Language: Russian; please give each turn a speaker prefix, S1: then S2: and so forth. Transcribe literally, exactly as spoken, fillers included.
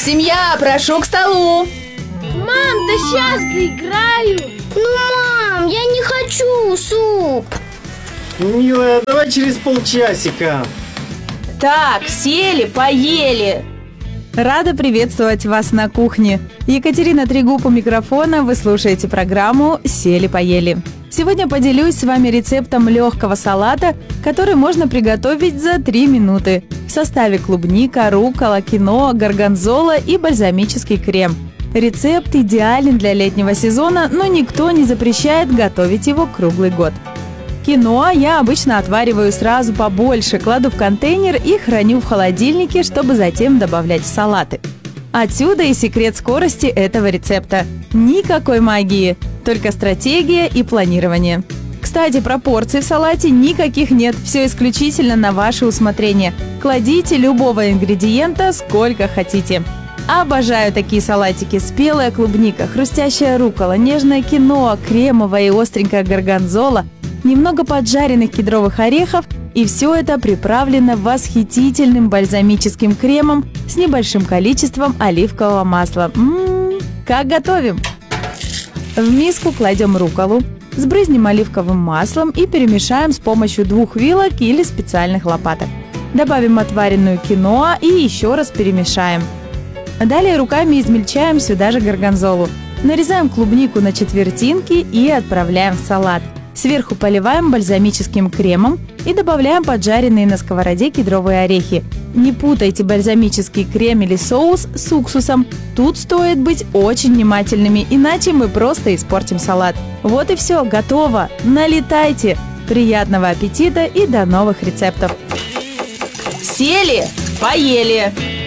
S1: Семья, прошу к столу.
S2: Мам, да сейчас доиграю.
S3: Ну, мам, я не хочу суп.
S4: Милая, давай через полчасика.
S1: Так, сели, поели.
S5: Рада приветствовать вас на кухне. Екатерина Трегуб у микрофона, вы слушаете программу «Сели-поели». Сегодня поделюсь с вами рецептом легкого салата, который можно приготовить за три минуты. В составе клубника, руккола, киноа, горгонзола и бальзамический крем. Рецепт идеален для летнего сезона, но никто не запрещает готовить его круглый год. Киноа я обычно отвариваю сразу побольше, кладу в контейнер и храню в холодильнике, чтобы затем добавлять в салаты. Отсюда и секрет скорости этого рецепта. Никакой магии, только стратегия и планирование. Кстати, пропорций в салате никаких нет, все исключительно на ваше усмотрение. Кладите любого ингредиента сколько хотите. Обожаю такие салатики: спелая клубника, хрустящая руккола, нежное киноа, кремовая и остренькая горгонзола, немного поджаренных кедровых орехов, и все это приправлено восхитительным бальзамическим кремом с небольшим количеством оливкового масла. Ммм, как готовим! В миску кладем рукколу, сбрызнем оливковым маслом и перемешаем с помощью двух вилок или специальных лопаток. Добавим отваренную киноа и еще раз перемешаем. Далее руками измельчаем сюда же горгонзолу. Нарезаем клубнику на четвертинки и отправляем в салат. Сверху поливаем бальзамическим кремом и добавляем поджаренные на сковороде кедровые орехи. Не путайте бальзамический крем или соус с уксусом. Тут стоит быть очень внимательными, иначе мы просто испортим салат. Вот и все, готово. Налетайте! Приятного аппетита и до новых рецептов!
S1: Сели, поели.